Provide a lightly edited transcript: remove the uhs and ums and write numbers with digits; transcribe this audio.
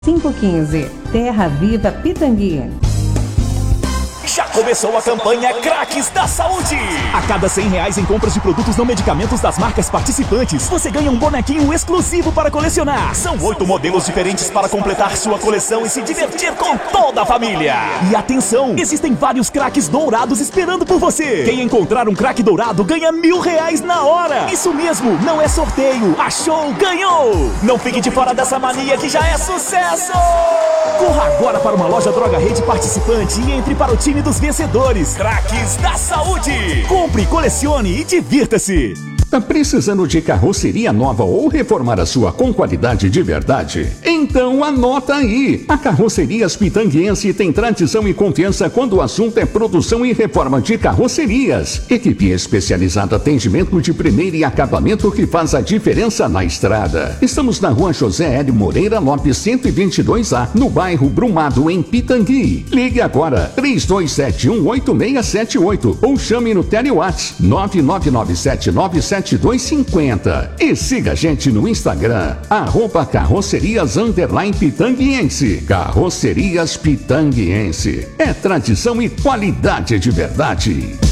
515, Terra Viva Pitangui. Já começou a campanha Craques da Saúde! A cada R$100 em compras de produtos não medicamentos das marcas participantes, você ganha um bonequinho exclusivo para colecionar. São 8 modelos diferentes para completar sua coleção e se divertir com toda a família. E atenção, existem vários craques dourados esperando por você. Quem encontrar um craque dourado ganha R$1.000 na hora. Isso mesmo, não é sorteio. Achou, ganhou! Não fique de fora dessa mania que já é sucesso! Corra agora para uma loja Droga Rede participante e entre para o time dos vencedores. Craques da Saúde. Compre, colecione e divirta-se. Tá precisando de carroceria nova ou reformar a sua com qualidade de verdade? Então anota aí! A Carrocerias Pitanguense tem tradição e confiança quando o assunto é produção e reforma de carrocerias. Equipe especializada, atendimento de primeira e acabamento que faz a diferença na estrada. Estamos na rua José Hélio Moreira Lopes 122A, no bairro Brumado, em Pitangui. Ligue agora 32718678 ou chame no TeleWhatsApp 999797250 e siga a gente no Instagram, @carrocerias_pitanguiense. Carrocerias Pitanguiense. É tradição e qualidade de verdade.